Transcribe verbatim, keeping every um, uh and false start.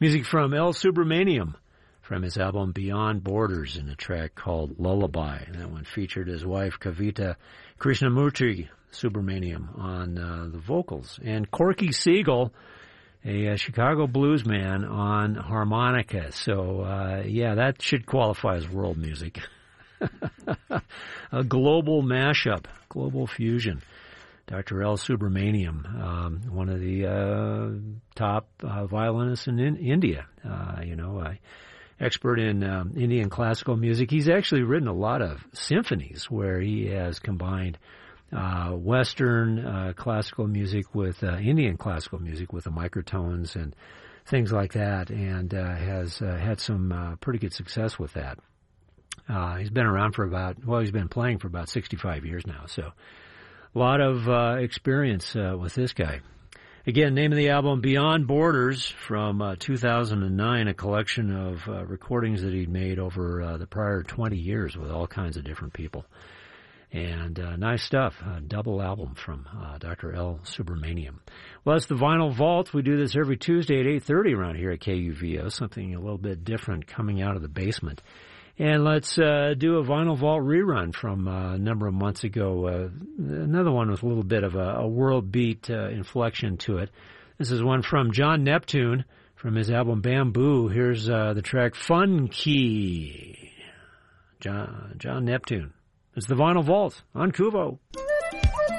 Music from El Subramaniam from his album Beyond Borders in a track called Lullaby. That one featured his wife Kavita Krishnamurti Subramaniam on uh, the vocals. And Corky Siegel, a, a Chicago blues man, on harmonica. So, uh, yeah, that should qualify as world music. A global mashup, global fusion. Doctor L. Subramaniam, um, one of the uh, top uh, violinists in, in India, uh, you know, uh, expert in um, Indian classical music. He's actually written a lot of symphonies where he has combined uh, Western uh, classical music with uh, Indian classical music with the microtones and things like that, and uh, has uh, had some uh, pretty good success with that. Uh, he's been around for about, well, he's been playing for about sixty-five years now, so a lot of uh, experience uh, with this guy. Again, name of the album, Beyond Borders, from uh, two thousand nine, a collection of uh, recordings that he'd made over uh, the prior twenty years with all kinds of different people. And uh, nice stuff, a double album from uh, Doctor L. Subramaniam. Well, that's the Vinyl Vault. We do this every Tuesday at eight thirty around here at K U V O, something a little bit different coming out of the basement. And let's uh, do a Vinyl Vault rerun from uh, a number of months ago. Uh, another one with a little bit of a, a world beat uh, inflection to it. This is one from John Neptune from his album Bamboo. Here's uh, the track Fun Key. John, John Neptune. It's the Vinyl Vault on Kuvo.